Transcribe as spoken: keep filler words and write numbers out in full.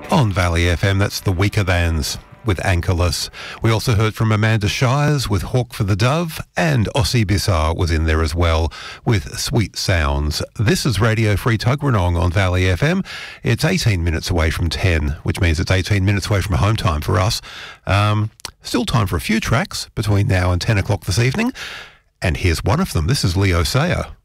On Valley F M, that's the Weaker Thans with Anchorless. We also heard from Amanda Shires with Hawk for the Dove, and Ossie Bissar was in there as well with Sweet Sounds. This is Radio Free Tuggeranong on Valley F M. It's eighteen minutes away from ten, which means it's eighteen minutes away from home time for us. Um, still time for a few tracks between now and ten o'clock this evening. And here's one of them. This is Leo Sayer.